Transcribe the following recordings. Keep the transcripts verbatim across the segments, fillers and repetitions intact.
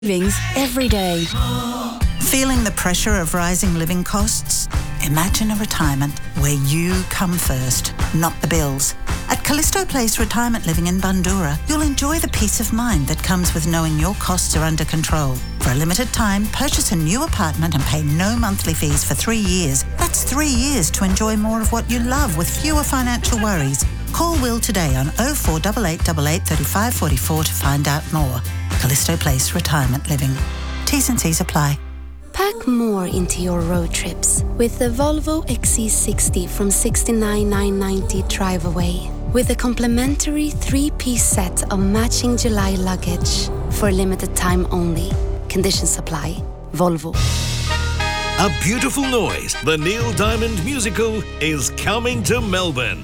savings every day. Feeling the pressure of rising living costs? Imagine a retirement where you come first, not the bills. At Callisto Place Retirement Living in Bundoora, you'll enjoy the peace of mind that comes with knowing your costs are under control. For a limited time, purchase a new apartment and pay no monthly fees for three years. That's three years to enjoy more of what you love with fewer financial worries. Call Will today on oh four eight eight eight eight, three five four four to find out more. Callisto Place Retirement Living. T's and C's apply. Pack more into your road trips with the Volvo X C sixty from sixty-nine thousand nine hundred ninety dollars drive away. With a complimentary three-piece set of matching July luggage for a limited time only. Conditions apply. Volvo. A beautiful noise. The Neil Diamond musical is coming to Melbourne.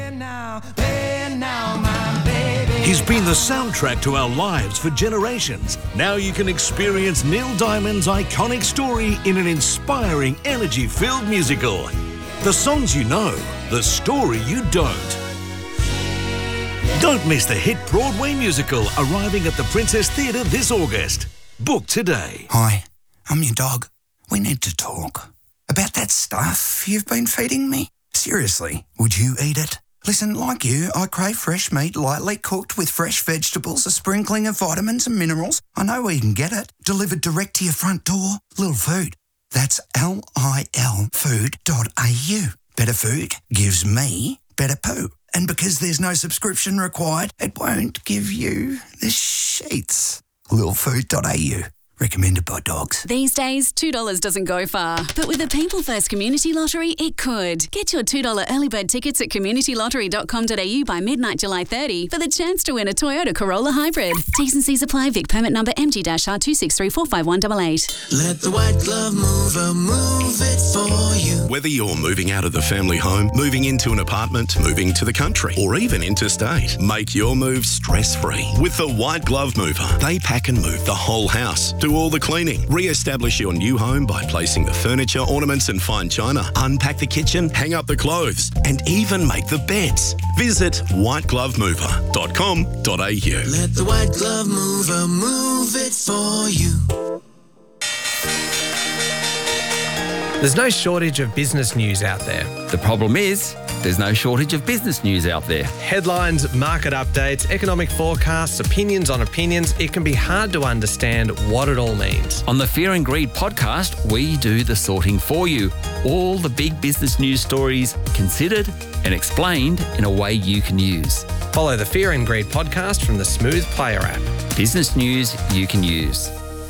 He's been the soundtrack to our lives for generations. Now you can experience Neil Diamond's iconic story in an inspiring, energy-filled musical. The songs you know, the story you don't. Don't miss the hit Broadway musical arriving at the Princess Theatre this August. Book today. Hi, I'm your dog. We need to talk about that stuff you've been feeding me. Seriously, would you eat it? Listen, like you, I crave fresh meat lightly cooked with fresh vegetables, a sprinkling of vitamins and minerals. I know where you can get it. Delivered direct to your front door. Lil Food. That's L I L food dot A U. Better food gives me better poo. And because there's no subscription required, it won't give you the sheets. lil food dot A U. Recommended by dogs. These days, two dollars doesn't go far. But with the People First Community Lottery, it could. Get your two dollars early bird tickets at community lottery dot com dot a u by midnight July thirtieth for the chance to win a Toyota Corolla Hybrid. T's and C's apply. Vic permit number M G R two six three four five one eight eight. Let the White Glove Mover move it for you. Whether you're moving out of the family home, moving into an apartment, moving to the country, or even interstate, make your move stress-free with the White Glove Mover. They pack and move the whole house. Do all the cleaning. Re-establish your new home by placing the furniture, ornaments and fine china. Unpack the kitchen, hang up the clothes, and even make the beds. Visit white glove mover dot com dot a u. Let the White Glove Mover move it for you. There's no shortage of business news out there. The problem is, there's no shortage of business news out there. Headlines, market updates, economic forecasts, opinions on opinions. It can be hard to understand what it all means. On the Fear and Greed podcast, we do the sorting for you. All the big business news stories considered and explained in a way you can use. Follow the Fear and Greed podcast from the Smooth Player app. Business news you can use.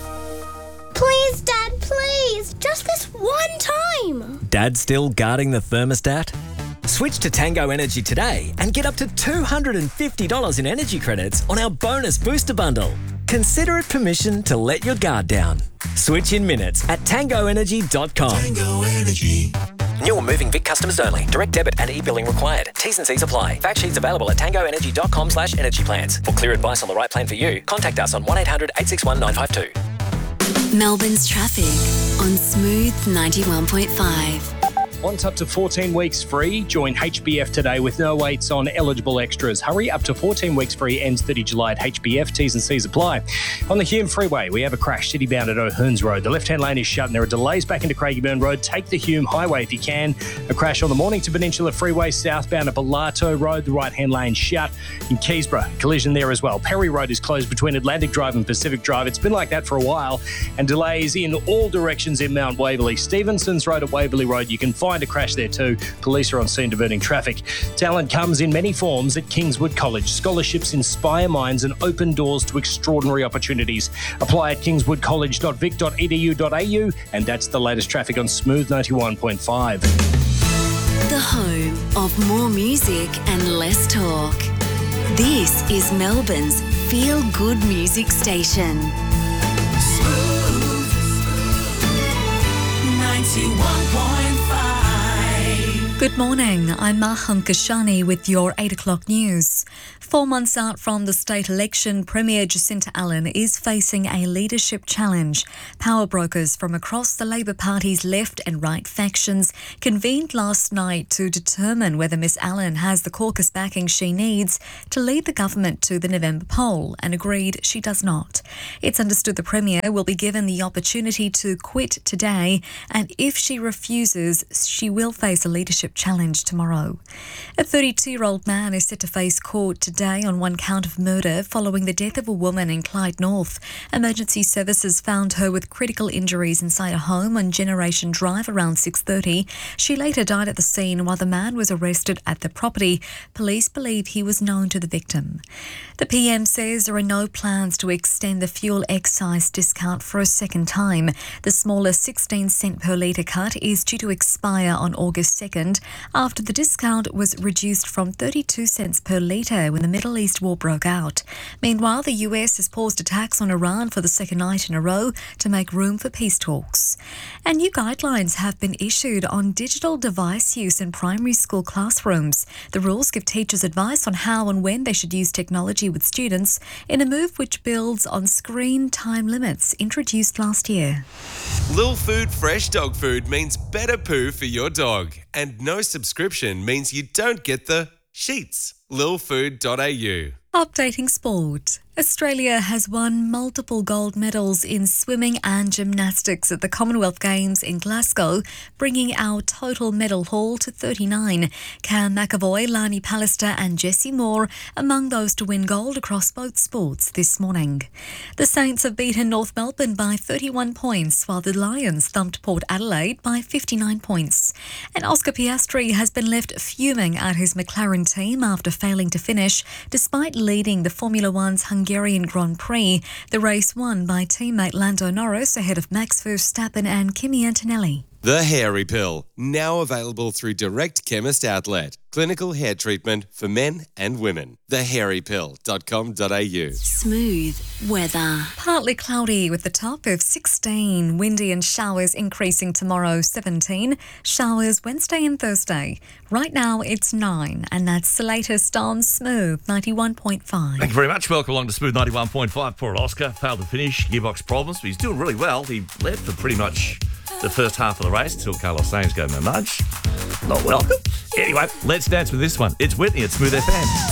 Please, Dad, please. Just this one time. Dad still guarding the thermostat? Switch to Tango Energy today and get up to two hundred fifty dollars in energy credits on our bonus booster bundle. Consider it permission to let your guard down. Switch in minutes at tango energy dot com. Tango Energy. New or moving Vic customers only. Direct debit and e-billing required. T's and C's apply. Fact sheets available at tango energy dot com slash energy plans. For clear advice on the right plan for you, contact us on one eight hundred eight six one nine five two. Melbourne's traffic on Smooth ninety-one point five. Want up to fourteen weeks free? Join H B F today with no waits on eligible extras. Hurry, up to fourteen weeks free, ends thirtieth of July at H B F. T's and C's apply. On the Hume Freeway, we have a crash city-bound at O'Hearns Road. The left-hand lane is shut and there are delays back into Craigieburn Road. Take the Hume Highway if you can. A crash on the Mornington Peninsula Freeway, southbound at Bellato Road. The right-hand lane shut. In Keysborough, collision there as well. Perry Road is closed between Atlantic Drive and Pacific Drive. It's been like that for a while. And delays in all directions in Mount Waverley. Stevenson's Road at Waverley Road. You can find a crash there too. Police are on scene diverting traffic. Talent comes in many forms at Kingswood College. Scholarships inspire minds and open doors to extraordinary opportunities. Apply at kingswood college dot vic dot e d u dot a u, and that's the latest traffic on Smooth ninety-one point five. The home of more music and less talk. This is Melbourne's feel-good music station. Smooth ninety-one point five. Good morning, I'm Maham Kashani with your eight o'clock news. Four months out from the state election, Premier Jacinta Allen is facing a leadership challenge. Power brokers from across the Labor Party's left and right factions convened last night to determine whether Miss Allen has the caucus backing she needs to lead the government to the November poll, and agreed she does not. It's understood the Premier will be given the opportunity to quit today, and if she refuses, she will face a leadership challenge tomorrow. A thirty-two-year-old man is set to face court today on one count of murder following the death of a woman in Clyde North. Emergency services found her with critical injuries inside a home on Generation Drive around six thirty. She later died at the scene while the man was arrested at the property. Police believe he was known to the victim. The P M says there are no plans to extend the fuel excise discount for a second time. The smaller sixteen cent per litre cut is due to expire on August second after the discount was reduced from thirty-two cents per litre when the Middle East war broke out. Meanwhile, the U S has paused attacks on Iran for the second night in a row to make room for peace talks. And new guidelines have been issued on digital device use in primary school classrooms. The rules give teachers advice on how and when they should use technology with students in a move which builds on screen time limits introduced last year. Lil Food Fresh Dog Food means better poo for your dog. And no subscription means you don't get the sheets. lil food dot a u. Updating sport. Australia has won multiple gold medals in swimming and gymnastics at the Commonwealth Games in Glasgow, bringing our total medal haul to thirty-nine. Cam McAvoy, Lani Pallister and Jessie Moore among those to win gold across both sports this morning. The Saints have beaten North Melbourne by thirty-one points, while the Lions thumped Port Adelaide by fifty-nine points. And Oscar Piastri has been left fuming at his McLaren team after failing to finish, despite leading the Formula One's Hungarian Grand Prix. The race won by teammate Lando Norris ahead of Max Verstappen and Kimi Antonelli. The Hairy Pill, now available through Direct Chemist Outlet. Clinical hair treatment for men and women. the hairy pill dot com dot a u. Smooth weather. Partly cloudy with the top of sixteen. Windy and showers increasing tomorrow, seventeen. Showers Wednesday and Thursday. Right now it's nine, and that's the latest on Smooth ninety-one point five. Thank you very much. Welcome along to Smooth ninety-one point five. Poor Oscar failed to finish. Gearbox problems, but he's doing really well. He led for pretty much the first half of the race until Carlos Sainz gave him a nudge. Not welcome. Anyway, let's dance with this one. It's Whitney at Smooth F M.